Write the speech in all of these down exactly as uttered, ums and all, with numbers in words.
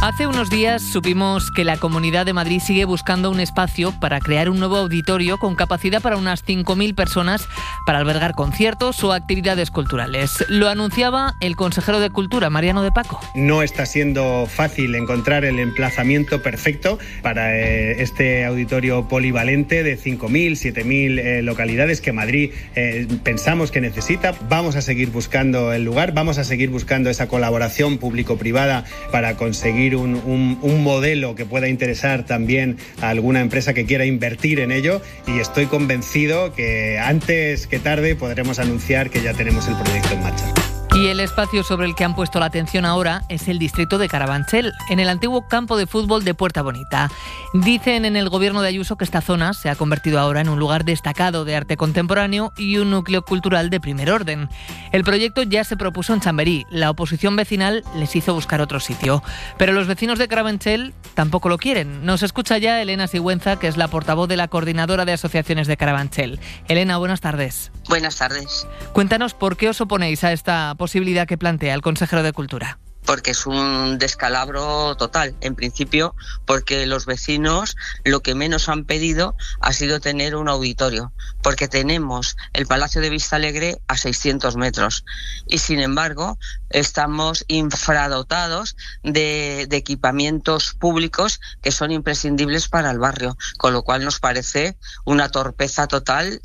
Hace unos días supimos que la Comunidad de Madrid sigue buscando un espacio para crear un nuevo auditorio con capacidad para unas cinco mil personas para albergar conciertos o actividades culturales. Lo anunciaba el consejero de Cultura, Mariano de Paco. No está siendo fácil encontrar el emplazamiento perfecto para eh, este auditorio polivalente de cinco mil, siete mil eh, localidades que Madrid eh, pensamos que necesita. Vamos a seguir buscando el lugar, vamos a seguir buscando esa colaboración público-privada para conseguir Un, un, un modelo que pueda interesar también a alguna empresa que quiera invertir en ello, y estoy convencido que antes que tarde podremos anunciar que ya tenemos el proyecto en marcha. Y el espacio sobre el que han puesto la atención ahora es el distrito de Carabanchel, en el antiguo campo de fútbol de Puerta Bonita. Dicen en el gobierno de Ayuso que esta zona se ha convertido ahora en un lugar destacado de arte contemporáneo y un núcleo cultural de primer orden. El proyecto ya se propuso en Chamberí. La oposición vecinal les hizo buscar otro sitio. Pero los vecinos de Carabanchel tampoco lo quieren. Nos escucha ya Elena Sigüenza, que es la portavoz de la Coordinadora de Asociaciones de Carabanchel. Elena, buenas tardes. Buenas tardes. Cuéntanos por qué os oponéis a esta posibilidad que plantea el consejero de Cultura. Porque es un descalabro total, en principio, porque los vecinos lo que menos han pedido ha sido tener un auditorio, porque tenemos el Palacio de Vistalegre a seiscientos metros y, sin embargo, estamos infradotados de, de equipamientos públicos que son imprescindibles para el barrio, con lo cual nos parece una torpeza total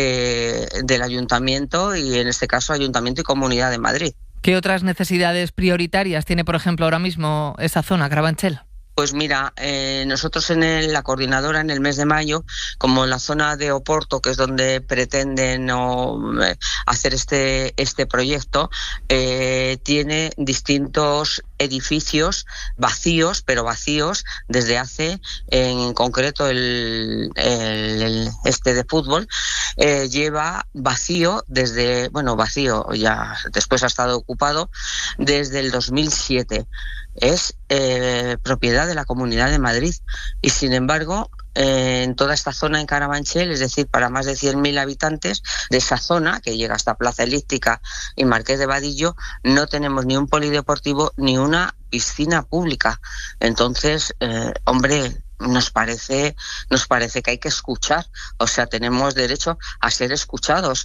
de, del Ayuntamiento y, en este caso, Ayuntamiento y Comunidad de Madrid. ¿Qué otras necesidades prioritarias tiene, por ejemplo, ahora mismo esa zona, Carabanchel? Pues mira, eh, nosotros en el, la coordinadora en el mes de mayo, como en la zona de Oporto, que es donde pretenden o, eh, hacer este, este proyecto, eh, tiene distintos edificios vacíos, pero vacíos desde hace, en concreto el, el, el este de fútbol, eh, lleva vacío desde, bueno, vacío, ya después ha estado ocupado desde el dos mil siete. Es eh, propiedad de la Comunidad de Madrid y, sin embargo, eh, en toda esta zona en Carabanchel, es decir, para más de cien mil habitantes de esa zona, que llega hasta Plaza Elíptica y Marqués de Vadillo, no tenemos ni un polideportivo ni una piscina pública. Entonces, eh, hombre, nos parece nos parece que hay que escuchar, o sea, tenemos derecho a ser escuchados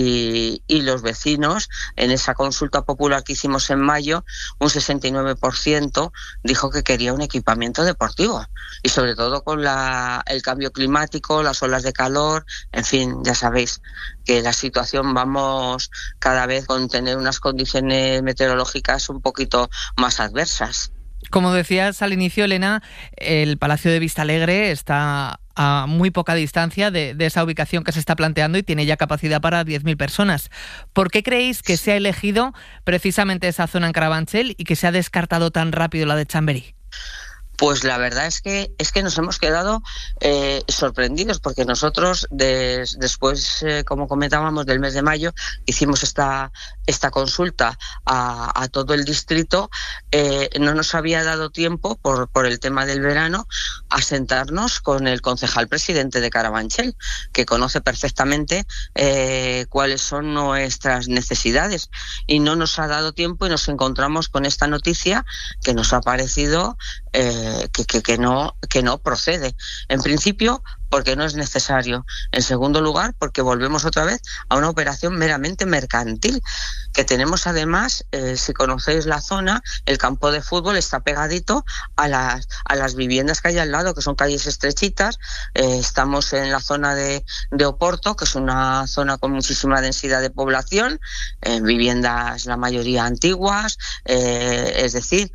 y, y los vecinos, en esa consulta popular que hicimos en mayo, un sesenta y nueve por ciento dijo que quería un equipamiento deportivo, y sobre todo con la, el cambio climático, las olas de calor, en fin, ya sabéis que la situación, vamos cada vez con tener unas condiciones meteorológicas un poquito más adversas. Como decías al inicio, Elena, el Palacio de Vistalegre está a muy poca distancia de, de esa ubicación que se está planteando y tiene ya capacidad para diez mil personas. ¿Por qué creéis que se ha elegido precisamente esa zona en Carabanchel y que se ha descartado tan rápido la de Chamberí? Pues la verdad es que es que nos hemos quedado eh, sorprendidos, porque nosotros des, después, eh, como comentábamos, del mes de mayo, hicimos esta esta consulta a, a todo el distrito. Eh, no nos había dado tiempo, por, por el tema del verano, a sentarnos con el concejal presidente de Carabanchel, que conoce perfectamente eh, cuáles son nuestras necesidades, y no nos ha dado tiempo y nos encontramos con esta noticia que nos ha parecido eh, que, que, que, no, que no procede. En principio, porque no es necesario. En segundo lugar, porque volvemos otra vez a una operación meramente mercantil, que tenemos además, eh, si conocéis la zona, el campo de fútbol está pegadito a las, a las viviendas que hay al lado, que son calles estrechitas. Eh, estamos en la zona de, de Oporto, que es una zona con muchísima densidad de población, eh, viviendas la mayoría antiguas, eh, es decir,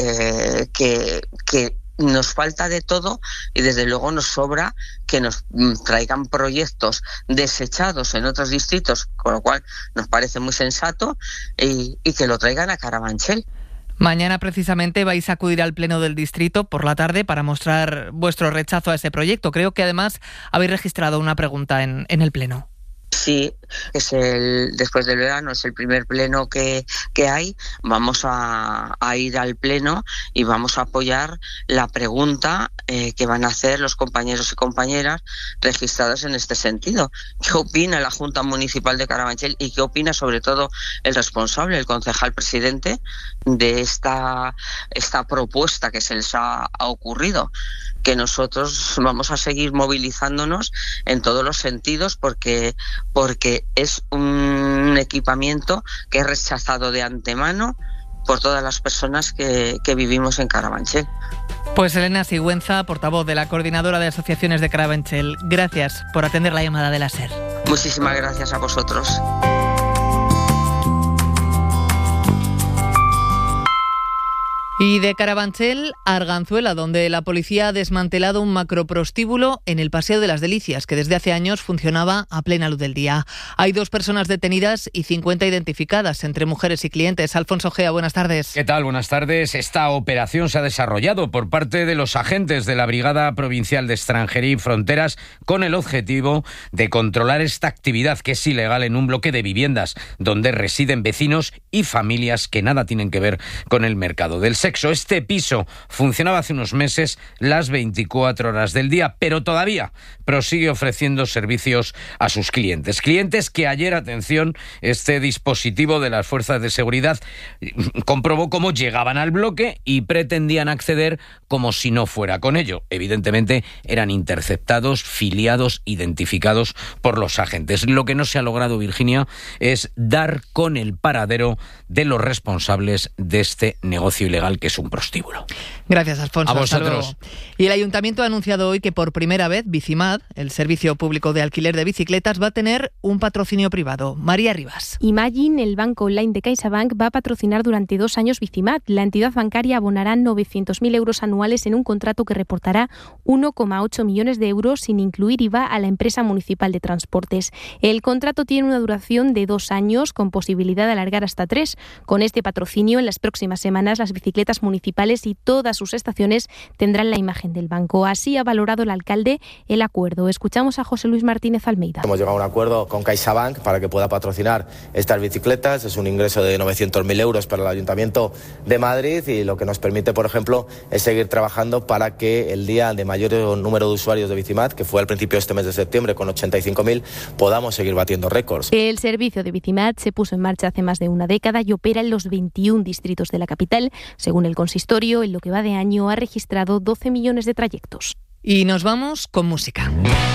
eh, que, que nos falta de todo, y desde luego nos sobra que nos traigan proyectos desechados en otros distritos, con lo cual nos parece muy sensato, y, y que lo traigan a Carabanchel. Mañana precisamente vais a acudir al pleno del distrito por la tarde para mostrar vuestro rechazo a ese proyecto. Creo que además habéis registrado una pregunta en, en el pleno. Sí, es el después del verano, es el primer pleno que, que hay. Vamos a, a ir al pleno y vamos a apoyar la pregunta eh, que van a hacer los compañeros y compañeras registrados en este sentido. ¿Qué opina la Junta Municipal de Carabanchel y qué opina sobre todo el responsable, el concejal presidente, de esta, esta propuesta que se les ha, ha ocurrido? Que nosotros vamos a seguir movilizándonos en todos los sentidos porque, porque es un equipamiento que es rechazado de antemano por todas las personas que, que vivimos en Carabanchel. Pues Elena Sigüenza, portavoz de la Coordinadora de Asociaciones de Carabanchel, gracias por atender la llamada de la SER. Muchísimas gracias a vosotros. Y de Carabanchel a Arganzuela, donde la policía ha desmantelado un macroprostíbulo en el Paseo de las Delicias, que desde hace años funcionaba a plena luz del día. Hay dos personas detenidas y cincuenta identificadas, entre mujeres y clientes. Alfonso Gea, buenas tardes. ¿Qué tal? Buenas tardes. Esta operación se ha desarrollado por parte de los agentes de la Brigada Provincial de Extranjería y Fronteras con el objetivo de controlar esta actividad que es ilegal en un bloque de viviendas donde residen vecinos y familias que nada tienen que ver con el mercado del sexo. Este piso funcionaba hace unos meses las veinticuatro horas del día, pero todavía prosigue ofreciendo servicios a sus clientes. Clientes que ayer, atención, este dispositivo de las fuerzas de seguridad comprobó cómo llegaban al bloque y pretendían acceder como si no fuera con ello. Evidentemente eran interceptados, filiados, identificados por los agentes. Lo que no se ha logrado, Virginia, es dar con el paradero de los responsables de este negocio ilegal que es un prostíbulo. Gracias, Alfonso. A vosotros. Y el Ayuntamiento ha anunciado hoy que por primera vez Bicimad, el servicio público de alquiler de bicicletas, va a tener un patrocinio privado. María Rivas. Imagine, el banco online de CaixaBank, va a patrocinar durante dos años Bicimad. La entidad bancaria abonará novecientos mil euros anuales en un contrato que reportará uno coma ocho millones de euros sin incluir I V A a la empresa municipal de transportes. El contrato tiene una duración de dos años con posibilidad de alargar hasta tres. Con este patrocinio, en las próximas semanas las bicicletas municipales y todas sus estaciones tendrán la imagen del banco. Así ha valorado el alcalde el acuerdo. Escuchamos a José Luis Martínez Almeida. Hemos llegado a un acuerdo con CaixaBank para que pueda patrocinar estas bicicletas. Es un ingreso de novecientos mil euros para el Ayuntamiento de Madrid y lo que nos permite, por ejemplo, es seguir trabajando para que el día de mayor número de usuarios de Bicimad, que fue al principio de este mes de septiembre con ochenta y cinco mil, podamos seguir batiendo récords. El servicio de Bicimad se puso en marcha hace más de una década y opera en los veintiún distritos de la capital. Según el consistorio, en lo que va de año ha registrado doce millones de trayectos. Y nos vamos con música.